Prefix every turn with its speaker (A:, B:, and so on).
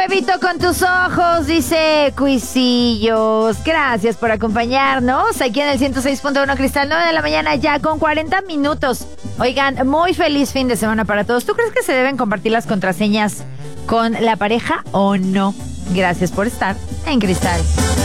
A: huevito con tus ojos, dice Cuisillos. Gracias por acompañarnos aquí en el 106.1 Cristal, 9 de la mañana ya con 40 minutos. Oigan, muy feliz fin de semana para todos. ¿Tú crees que se deben compartir las contraseñas con la pareja o no? Gracias por estar en Cristal.